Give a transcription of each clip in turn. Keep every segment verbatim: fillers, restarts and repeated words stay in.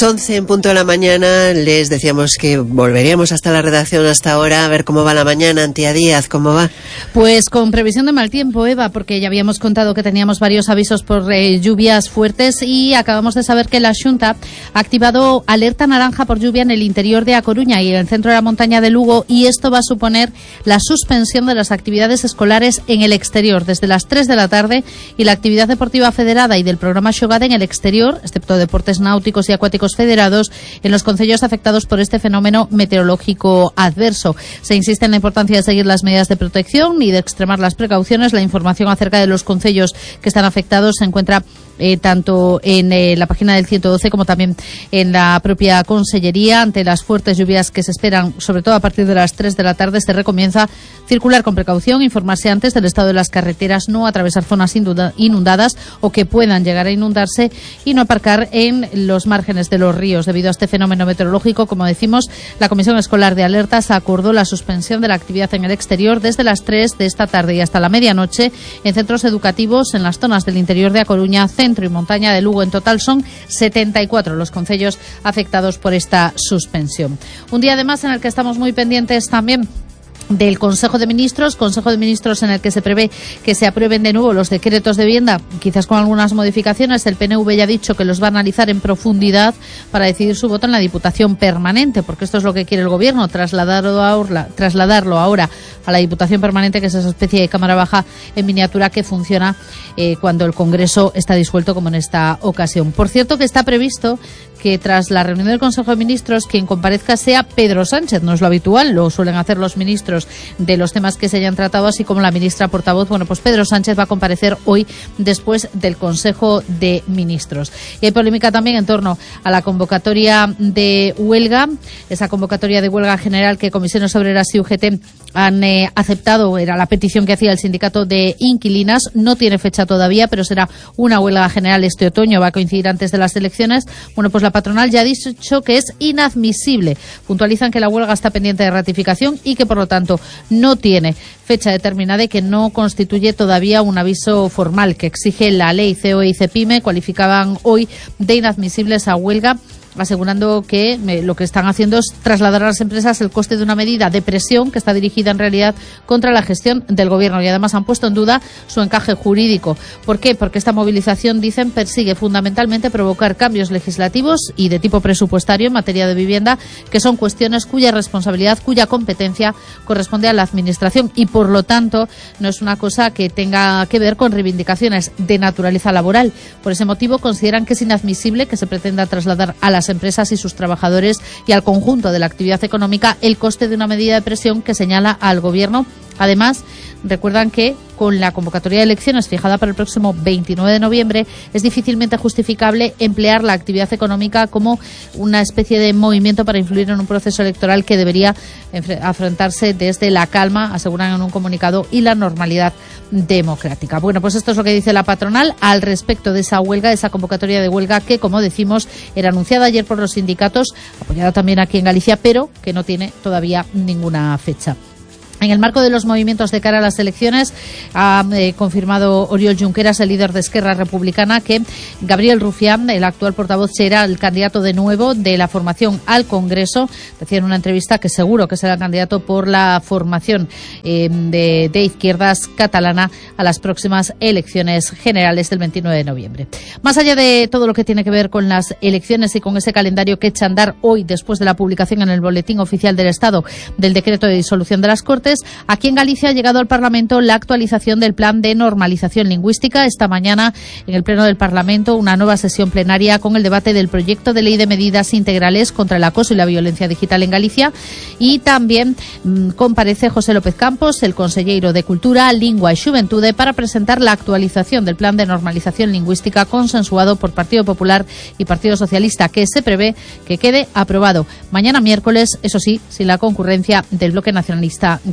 once en punto de la mañana. Les decíamos que volveríamos hasta la redacción hasta ahora a ver cómo va la mañana. Antía Díaz, ¿cómo va? Pues con previsión de mal tiempo, Eva, porque ya habíamos contado que teníamos varios avisos por eh, lluvias fuertes y acabamos de saber que la Xunta ha activado alerta naranja por lluvia en el interior de A Coruña y en el centro de la montaña de Lugo, y esto va a suponer la suspensión de las actividades escolares en el exterior desde las tres de la tarde y la actividad deportiva federada y del programa Xogade en el exterior, excepto deportes náuticos y acuáticos federados, en los concellos afectados por este fenómeno meteorológico adverso. Se insiste en la importancia de seguir las medidas de protección y de extremar las precauciones. La información acerca de los concellos que están afectados se encuentra Eh, tanto en eh, la página del ciento doce como también en la propia Consellería. Ante las fuertes lluvias que se esperan, sobre todo a partir de las tres de la tarde, se recomienza circular con precaución, informarse antes del estado de las carreteras, no atravesar zonas inundadas o que puedan llegar a inundarse y no aparcar en los márgenes de los ríos. Debido a este fenómeno meteorológico, como decimos, la Comisión Escolar de Alertas acordó la suspensión de la actividad en el exterior desde las tres de esta tarde y hasta la medianoche en centros educativos en las zonas del interior de A Coruña, centro y montaña de Lugo. En total son setenta y cuatro los concellos afectados por esta suspensión. Un día además en el que estamos muy pendientes también del Consejo de Ministros, Consejo de Ministros en el que se prevé que se aprueben de nuevo los decretos de vivienda, quizás con algunas modificaciones. El P N V ya ha dicho que los va a analizar en profundidad para decidir su voto en la Diputación Permanente, porque esto es lo que quiere el Gobierno, trasladarlo ahora, trasladarlo ahora a la Diputación Permanente, que es esa especie de Cámara Baja en miniatura que funciona eh, cuando el Congreso está disuelto, como en esta ocasión. Por cierto, que está previsto que tras la reunión del Consejo de Ministros quien comparezca sea Pedro Sánchez. No es lo habitual, lo suelen hacer los ministros de los temas que se hayan tratado, así como la ministra portavoz. Bueno, pues Pedro Sánchez va a comparecer hoy después del Consejo de Ministros. Y hay polémica también en torno a la convocatoria de huelga, esa convocatoria de huelga general que Comisiones Obreras y U G T han eh, aceptado. Era la petición que hacía el sindicato de inquilinas. No tiene fecha todavía, pero será una huelga general este otoño, va a coincidir antes de las elecciones. Bueno, pues la patronal ya ha dicho que es inadmisible. Puntualizan que la huelga está pendiente de ratificación y que, por lo tanto, no tiene fecha determinada y que no constituye todavía un aviso formal que exige la ley. C O E y CEPIME cualificaban hoy de inadmisible esa huelga, asegurando que eh, lo que están haciendo es trasladar a las empresas el coste de una medida de presión que está dirigida en realidad contra la gestión del Gobierno, y además han puesto en duda su encaje jurídico. ¿Por qué? Porque esta movilización, dicen, persigue fundamentalmente provocar cambios legislativos y de tipo presupuestario en materia de vivienda, que son cuestiones cuya responsabilidad, cuya competencia corresponde a la Administración, y por lo tanto no es una cosa que tenga que ver con reivindicaciones de naturaleza laboral. Por ese motivo consideran que es inadmisible que se pretenda trasladar a la las empresas y sus trabajadores y al conjunto de la actividad económica el coste de una medida de presión que señala al Gobierno. Además, recuerdan que con la convocatoria de elecciones fijada para el próximo veintinueve de noviembre es difícilmente justificable emplear la actividad económica como una especie de movimiento para influir en un proceso electoral que debería afrontarse desde la calma, aseguran en un comunicado, y la normalidad democrática. Bueno, pues esto es lo que dice la patronal al respecto de esa huelga, de esa convocatoria de huelga que, como decimos, era anunciada ayer por los sindicatos, apoyada también aquí en Galicia, pero que no tiene todavía ninguna fecha. En el marco de los movimientos de cara a las elecciones, ha eh, confirmado Oriol Junqueras, el líder de Esquerra Republicana, que Gabriel Rufián, el actual portavoz, será el candidato de nuevo de la formación al Congreso. Decía en una entrevista que seguro que será el candidato por la formación eh, de, de izquierdas catalana a las próximas elecciones generales del veintinueve de noviembre. Más allá de todo lo que tiene que ver con las elecciones y con ese calendario que echa a andar hoy, después de la publicación en el Boletín Oficial del Estado del decreto de disolución de las Cortes, aquí en Galicia ha llegado al Parlamento la actualización del Plan de Normalización Lingüística. Esta mañana, en el Pleno del Parlamento, una nueva sesión plenaria con el debate del proyecto de ley de medidas integrales contra el acoso y la violencia digital en Galicia. Y también mmm, comparece José López Campos, el conselleiro de Cultura, Lingua y Xuventude, para presentar la actualización del Plan de Normalización Lingüística consensuado por Partido Popular y Partido Socialista, que se prevé que quede aprobado mañana miércoles, eso sí, sin la concurrencia del Bloque Nacionalista Gallego.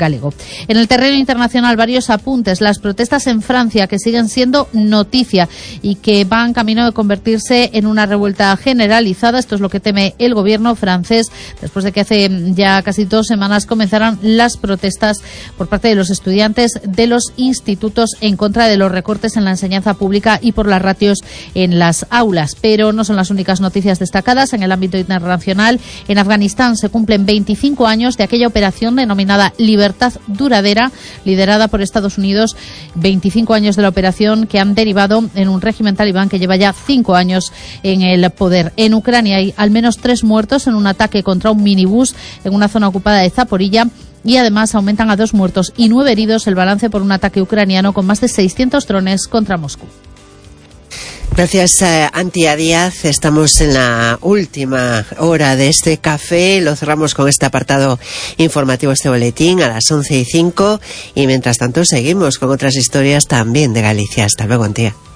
galego. En el terreno internacional, varios apuntes. Las protestas en Francia, que siguen siendo noticia y que van camino de convertirse en una revuelta generalizada. Esto es lo que teme el gobierno francés, después de que hace ya casi dos semanas comenzaran las protestas por parte de los estudiantes de los institutos en contra de los recortes en la enseñanza pública y por las ratios en las aulas. Pero no son las únicas noticias destacadas en el ámbito internacional. En Afganistán se cumplen veinticinco años de aquella operación denominada Libertad Duradera, liderada por Estados Unidos. veinticinco años de la operación que han derivado en un régimen talibán que lleva ya cinco años en el poder. En Ucrania hay al menos tres muertos en un ataque contra un minibús en una zona ocupada de Zaporilla, y además aumentan a dos muertos y nueve heridos el balance por un ataque ucraniano con más de seiscientos drones contra Moscú. Gracias, eh, Antia Díaz. Estamos en la última hora de este café. Lo cerramos con este apartado informativo, este boletín, a las once y cinco. Y mientras tanto seguimos con otras historias también de Galicia. Hasta luego, Antia.